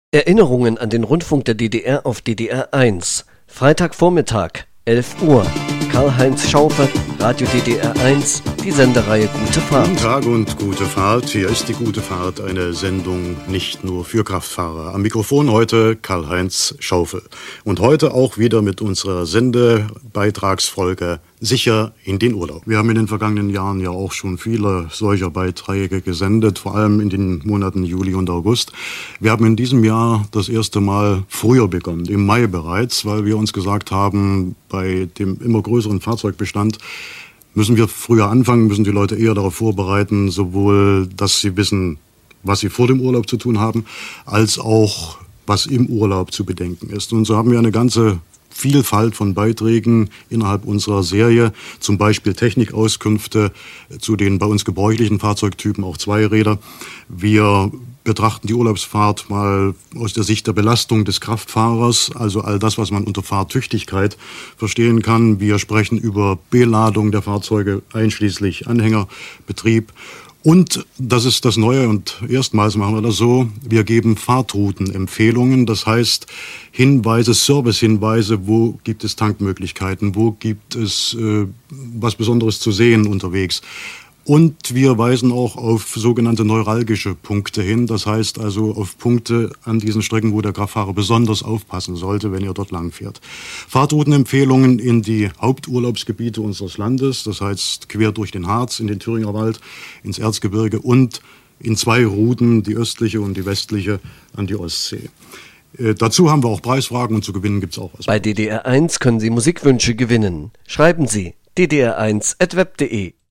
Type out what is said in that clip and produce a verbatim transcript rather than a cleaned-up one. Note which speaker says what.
Speaker 1: Erinnerungen an den Rundfunk der D D R auf D D R eins. Freitagvormittag, elf Uhr. Karl-Heinz Schaufe, Radio D D R eins, die Sendereihe Gute Fahrt.
Speaker 2: Guten Tag und gute Fahrt. Hier ist die Gute Fahrt, eine Sendung nicht nur für Kraftfahrer. Am Mikrofon heute Karl-Heinz Schaufe. Und heute auch wieder mit unserer Sendebeitragsfolge Sicher in den Urlaub. Wir haben in den vergangenen Jahren ja auch schon viele solcher Beiträge gesendet, vor allem in den Monaten Juli und August. Wir haben in diesem Jahr das erste Mal früher begonnen, im Mai bereits, weil wir uns gesagt haben, bei dem immer größeren Fahrzeugbestand müssen wir früher anfangen, müssen die Leute eher darauf vorbereiten, sowohl, dass sie wissen, was sie vor dem Urlaub zu tun haben, als auch, was im Urlaub zu bedenken ist. Und so haben wir eine ganze Vielfalt von Beiträgen innerhalb unserer Serie, zum Beispiel Technikauskünfte zu den bei uns gebräuchlichen Fahrzeugtypen, auch Zweiräder. Wir betrachten die Urlaubsfahrt mal aus der Sicht der Belastung des Kraftfahrers, also all das, was man unter Fahrtüchtigkeit verstehen kann. Wir sprechen über Beladung der Fahrzeuge, einschließlich Anhängerbetrieb. Und das ist das Neue und erstmals machen wir das so, wir geben Fahrtroutenempfehlungen, das heißt Hinweise, Servicehinweise, wo gibt es Tankmöglichkeiten, wo gibt es äh, was Besonderes zu sehen unterwegs. Und wir weisen auch auf sogenannte neuralgische Punkte hin, das heißt also auf Punkte an diesen Strecken, wo der Kraftfahrer besonders aufpassen sollte, wenn er dort lang fährt. Fahrtroutenempfehlungen in die Haupturlaubsgebiete unseres Landes, das heißt quer durch den Harz, in den Thüringer Wald, ins Erzgebirge und in zwei Routen, die östliche und die westliche, an die Ostsee. Äh, dazu haben wir auch Preisfragen und zu gewinnen gibt es auch was.
Speaker 1: Bei D D R eins können Sie Musikwünsche gewinnen. Schreiben Sie d d r eins at web punkt de.